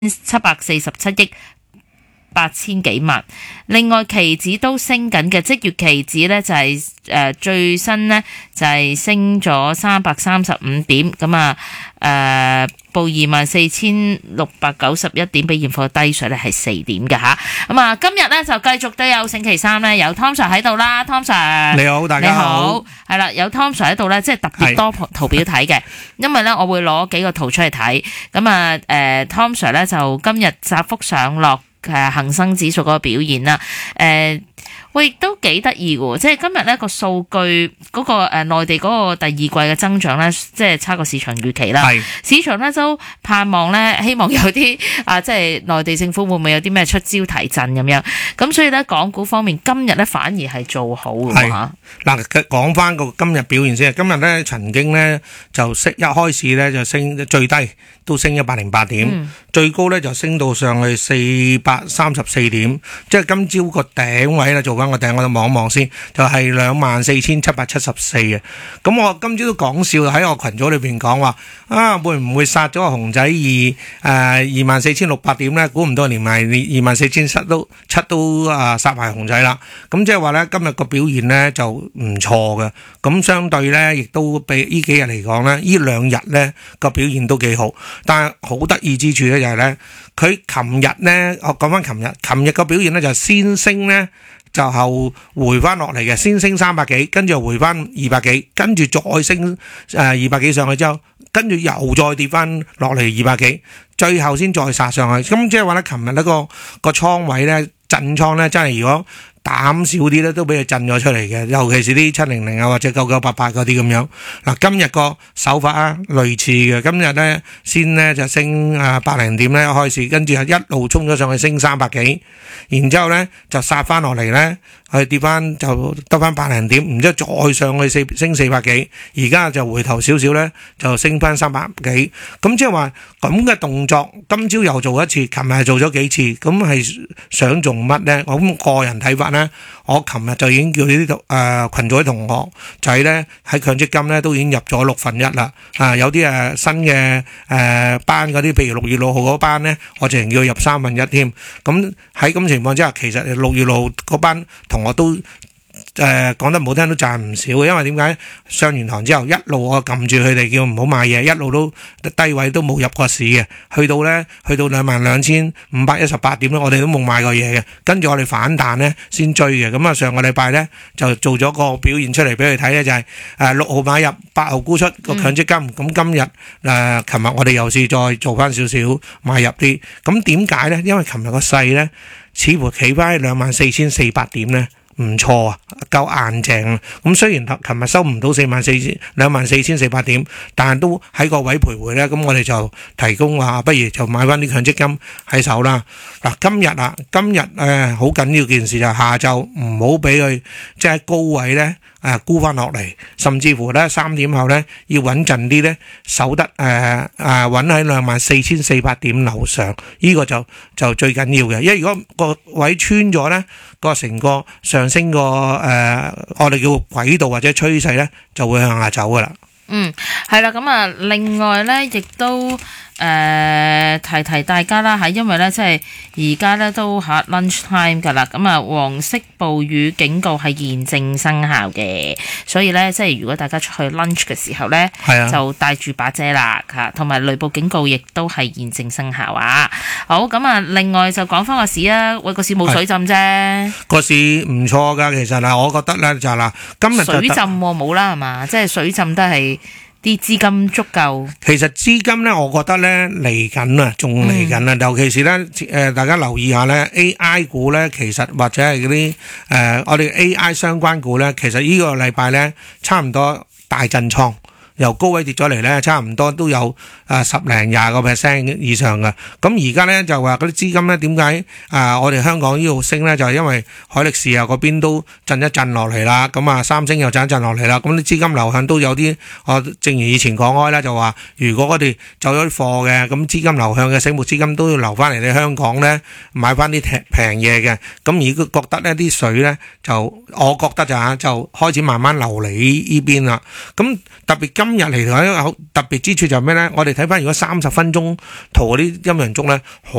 747億8千幾萬。另外期指都升緊嘅，即月期指呢就係最新呢就係升咗335點，咁報24,691點，比現貨低水咧係4點嘅吓。咁今日咧就繼續都有星期三咧，有 Tom Sir 喺度啦。Tom Sir 你好，大家好。 係啦，有 Tom Sir 喺度咧，即係特別多圖表睇嘅，因為咧我會攞幾個圖出嚟睇。咁Tom Sir 咧就今日窄幅上落恒生指數嗰個表現啦。喂，都幾得意喎！即係今日呢個數據嗰個內地嗰個第二季嘅增長咧，即係差過市場預期啦。市場咧都盼望咧，希望有啲即係內地政府會唔會有啲咩出招提振咁樣。咁所以咧，港股方面今日咧反而係做好嘅嚇。 嗱，講翻個今日表現先。今日咧曾經咧就一開始咧就升，最低都升108點，最高咧就升到上去434點，即係今朝個頂位啦，做翻個頂，我哋望一望先，就係24,774嘅。咁我今朝都講笑喺我群組裏邊講話，會唔會殺咗個熊仔24,600點咧？估唔到連埋24,700都殺埋熊仔啦。咁即係話咧，今日個表現咧就唔錯嘅。咁相對咧，亦都比呢幾日嚟講咧，呢兩日咧個表現都幾好。但係好得意之處咧就係咧，佢琴日咧，我講翻琴日個表現咧就先升咧，就後回翻落嚟嘅，先升300幾，跟住又回翻200幾，跟住再升200幾上去之後，跟住又再跌翻落嚟200幾，最後先再殺上去。咁即係話咧，琴日呢個倉位咧，震倉咧，真係如果膽少啲咧，都俾佢震咗出嚟嘅，尤其是啲700或者9988嗰啲咁樣。嗱，今日個手法類似嘅，今日咧先咧就升80點咧開始，跟住一路衝咗上去升300幾，然之後咧就殺翻落嚟咧，佢跌翻就得翻80點，然之後再上去升400幾，而家就回頭少少咧就升翻300幾。咁即係話咁嘅動作，今朝又做一次，琴日做咗幾次，咁係想做乜咧？我咁個人睇法咧，我琴日就已經叫呢啲群組啲同學仔咧喺強積金咧都已經入咗1/6啦。有啲新嘅班嗰啲，譬如6月6號嗰班咧，我直情要入1/3添。咁喺咁情況之下，其實6月6號嗰班同學都講得唔好聽都賺唔少嘅，因為點解上完堂之後一路我撳住佢哋叫唔好買嘢，一路都低位都冇入過市嘅，去到22,518點咧，我哋都冇買過嘢嘅，跟住我哋反彈咧先追嘅。咁上個禮拜咧就做咗個表現出嚟俾佢睇咧，就係6號買入8號沽出個強積金。咁今日琴日我哋又是再做翻少少買入啲。咁點解咧？因為琴日個勢咧似乎企翻喺24,400點咧，唔錯啊，夠硬淨啊！咁雖然琴日收唔到24,400點，但係都喺個位徘徊咧。咁我哋就提供話，不如就買翻啲強積金喺手啦。嗱，今日好緊要件事就係下晝唔好俾佢即係高位咧沽翻落嚟，甚至乎咧3點後咧要穩陣啲咧，守得穩喺24,400點樓上，呢個就最緊要嘅。因為如果個位穿咗咧，個成個上升個我哋叫軌道或者趨勢咧，就會向下走噶啦。 係啦，咁另外咧，亦都提大家啦，因為咧即係而家咧都吓 lunch time 噶啦，咁黃色暴雨警告係現正生效嘅，所以咧即係如果大家出去 lunch 嘅時候咧，就帶住把遮啦，同埋雷暴警告亦都係現正生效啊。好，咁另外就講翻個市啊，喂，個市冇水浸啫，個市唔錯噶，其實我覺得咧就今日水浸冇啦係嘛，即係水浸都係。啲資金足夠，其實資金咧，我覺得咧嚟緊啊，仲嚟緊啊，尤其是咧大家留意下咧 AI 股咧，其實或者係嗰啲我哋 AI 相關股咧，其實呢個禮拜咧差唔多大震倉。由高位跌咗嚟咧，差唔多都有10-20% 以上嘅。咁而家咧就話嗰啲資金咧點解我哋香港呢度升咧？就係因為海力士嗰邊都震一震落嚟啦。咁三星又震一震落嚟啦。咁啲資金流向都有啲，正如以前講開啦，就話如果我哋走咗啲貨嘅，咁資金流向嘅醒目資金都要留翻嚟你香港咧買翻啲平嘢嘅。咁而覺得呢啲水咧就我覺得就開始慢慢流嚟呢邊啦。咁特別今日嚟講，特別之處就係咩咧？我哋睇翻如果30分鐘圖嗰啲陰陽燭咧，好